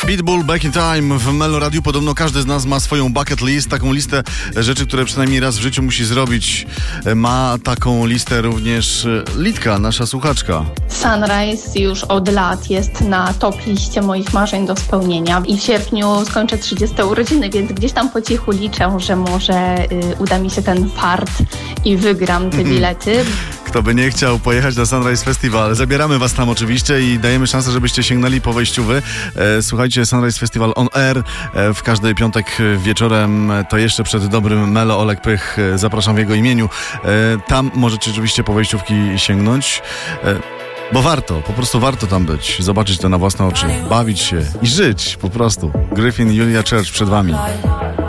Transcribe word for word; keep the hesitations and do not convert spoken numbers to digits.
Pitbull, Back in Time w Melo Radiu. Podobno każdy z nas ma swoją bucket list, taką listę rzeczy, które przynajmniej raz w życiu musi zrobić. Ma taką listę również Litka, nasza słuchaczka. Sunrise już od lat jest na top liście moich marzeń do spełnienia i w sierpniu skończę trzydzieste urodziny, więc gdzieś tam po cichu liczę, że może y, uda mi się ten fart i wygram te bilety. Kto by nie chciał pojechać na Sunrise Festival, zabieramy was tam oczywiście i dajemy szansę, żebyście sięgnęli po wejściówy. E, słuchajcie, Sunrise Festival on air e, w każdy piątek wieczorem, to jeszcze przed dobrym Melo. Olek Pych, zapraszam w jego imieniu. E, tam możecie oczywiście po wejściówki sięgnąć. E, Bo warto, po prostu warto tam być, zobaczyć to na własne oczy, bawić się i żyć po prostu. Gryfin, Julia Church przed wami.